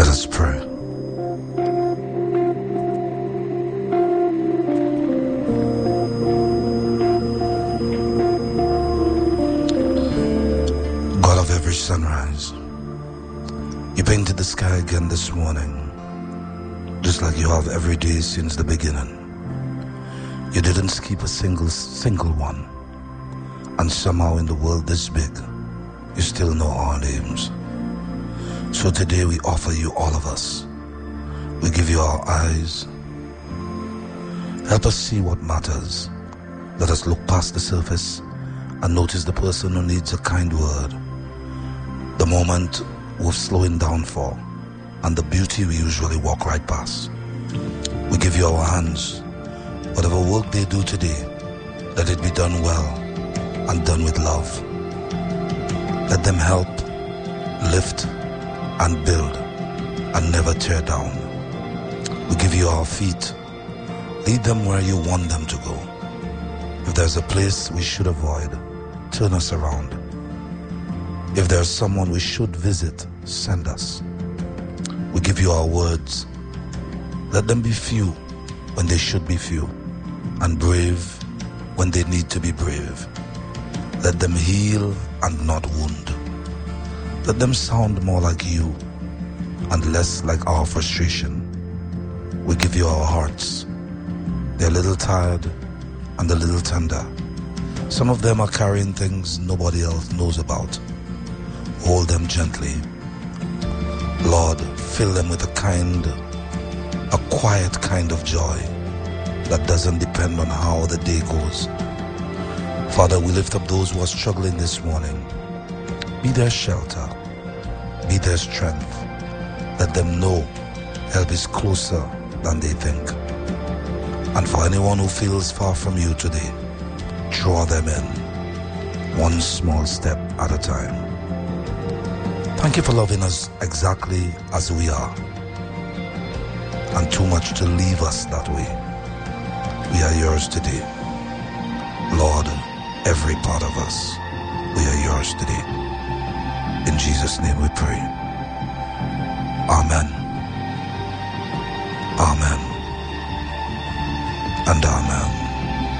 Let us pray. God of every sunrise, you painted the sky again this morning, just like you have every day since the beginning. You didn't skip a single one, and somehow in the world this big, you still know our names. So today we offer you all of us. We give you our eyes. Help us see what matters. Let us look past the surface and notice the person who needs a kind word, the moment we're slowing down for, and the beauty we usually walk right past. We give you our hands. Whatever work they do today, let it be done well and done with love. Let them help, lift, and build, and never tear down. We give you our feet. Lead them where you want them to go. If there's a place we should avoid, turn us around. If there's someone we should visit, send us. We give you our words. Let them be few when they should be few, and brave when they need to be brave. Let them heal and not wound. Let them sound more like you and less like our frustration. We give you our hearts. They're a little tired and a little tender. Some of them are carrying things nobody else knows about. Hold them gently. Lord, fill them with a quiet kind of joy that doesn't depend on how the day goes. Father, we lift up those who are struggling this morning. Be their shelter. Be their strength. Let them know help is closer than they think. And for anyone who feels far from you today, draw them in, one small step at a time. Thank you for loving us exactly as we are, and too much to leave us that way. We are yours today. Lord, every part of us, we are yours today. In Jesus' name we pray. Amen. Amen. And